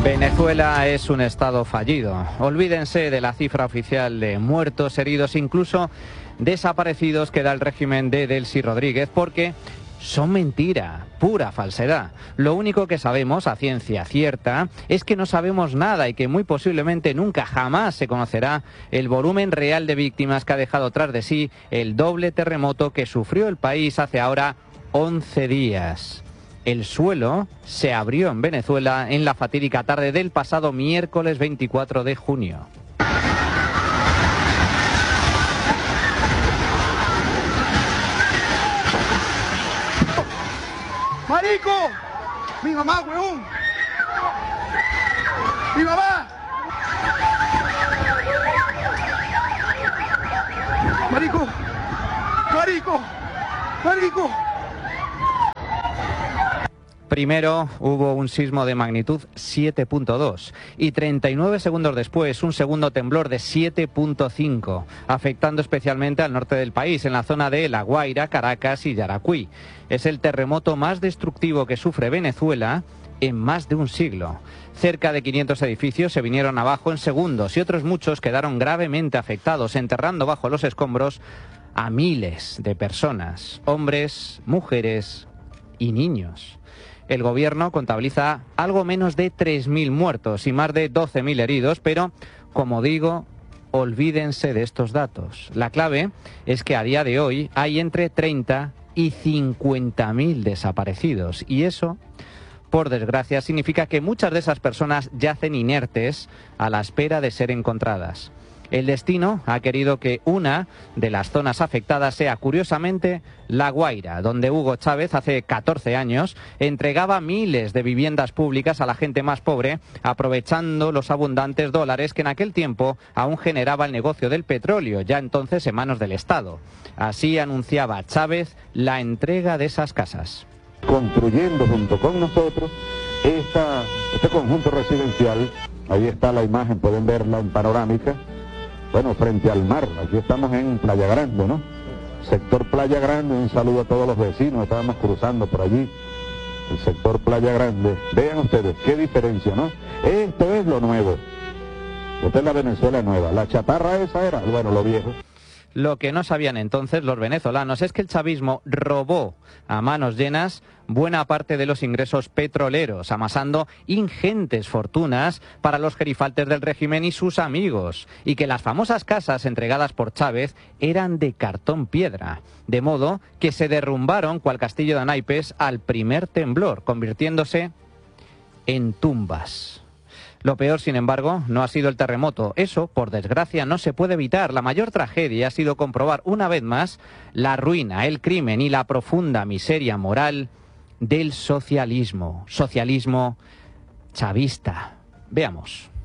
Venezuela es un estado fallido. Olvídense de la cifra oficial de muertos, heridos, incluso desaparecidos que da el régimen de Delcy Rodríguez, porque son mentira, pura falsedad. Lo único que sabemos a ciencia cierta es que no sabemos nada y que muy posiblemente nunca jamás se conocerá el volumen real de víctimas que ha dejado tras de sí el doble terremoto que sufrió el país hace ahora 11 días. El suelo se abrió en Venezuela en la fatídica tarde del pasado miércoles 24 de junio. ¡Marico! ¡Mi mamá, huevón! ¡Mi mamá! ¡Marico! ¡Marico! ¡Marico! Primero hubo un sismo de magnitud 7.2 y 39 segundos después un segundo temblor de 7.5, afectando especialmente al norte del país, en la zona de La Guaira, Caracas y Yaracuy. Es el terremoto más destructivo que sufre Venezuela en más de un siglo. Cerca de 500 edificios se vinieron abajo en segundos y otros muchos quedaron gravemente afectados, enterrando bajo los escombros a miles de personas, hombres, mujeres y niños. El gobierno contabiliza algo menos de 3.000 muertos y más de 12.000 heridos, pero, como digo, olvídense de estos datos. La clave es que a día de hoy hay entre 30 y 50.000 desaparecidos, y eso, por desgracia, significa que muchas de esas personas yacen inertes a la espera de ser encontradas. El destino ha querido que una de las zonas afectadas sea, curiosamente, La Guaira, donde Hugo Chávez hace 14 años entregaba miles de viviendas públicas a la gente más pobre, aprovechando los abundantes dólares que en aquel tiempo aún generaba el negocio del petróleo, ya entonces en manos del Estado. Así anunciaba Chávez la entrega de esas casas. Construyendo junto con nosotros este conjunto residencial, ahí está la imagen, pueden verla en panorámica. Bueno, frente al mar, aquí estamos en Playa Grande, ¿no? Sector Playa Grande, un saludo a todos los vecinos, estábamos cruzando por allí, el sector Playa Grande. Vean ustedes, qué diferencia, ¿no? Esto es lo nuevo, esta es la Venezuela nueva, la chatarra esa era, bueno, lo viejo. Lo que no sabían entonces los venezolanos es que el chavismo robó a manos llenas buena parte de los ingresos petroleros, amasando ingentes fortunas para los gerifaltes del régimen y sus amigos, y que las famosas casas entregadas por Chávez eran de cartón piedra, de modo que se derrumbaron cual castillo de naipes al primer temblor, convirtiéndose en tumbas. Lo peor, sin embargo, no ha sido el terremoto. Eso, por desgracia, no se puede evitar. La mayor tragedia ha sido comprobar una vez más la ruina, el crimen y la profunda miseria moral del socialismo. Socialismo chavista. Veamos.